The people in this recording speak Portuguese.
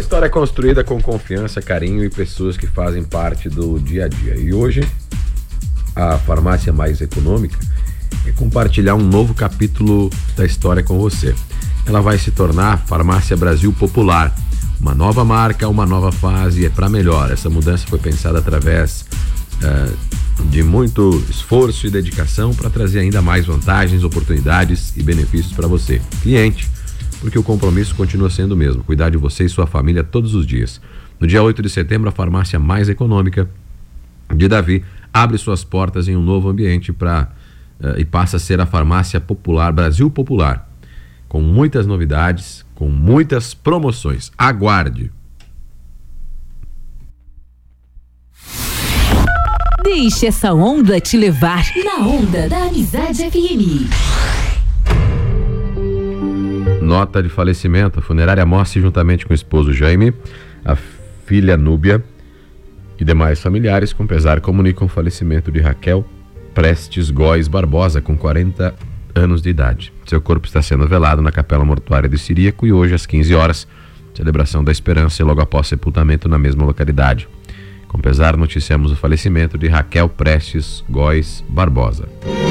história é construída com confiança, carinho e pessoas que fazem parte do dia a dia. E hoje, a Farmácia Mais Econômica é compartilhar um novo capítulo da história com você. Ela vai se tornar Farmácia Brasil Popular. Uma nova marca, uma nova fase, é para melhor. Essa mudança foi pensada através de muito esforço e dedicação para trazer ainda mais vantagens, oportunidades e benefícios para você, cliente, porque o compromisso continua sendo o mesmo, cuidar de você e sua família todos os dias. No dia 8 de setembro, a Farmácia Mais Econômica de Davi abre suas portas em um novo ambiente e passa a ser a Farmácia Popular, Brasil Popular, com muitas novidades, com muitas promoções. Aguarde! Deixe essa onda te levar na onda da Amizade FM. Nota de falecimento. A funerária Mossi, juntamente com o esposo Jaime, a filha Núbia e demais familiares, com pesar, comunicam o falecimento de Raquel Prestes Góes Barbosa, com 40 anos de idade. Seu corpo está sendo velado na Capela Mortuária de Ciríaco e hoje, às 15 horas, celebração da Esperança e logo após sepultamento na mesma localidade. Com pesar, noticiamos o falecimento de Raquel Prestes Góes Barbosa.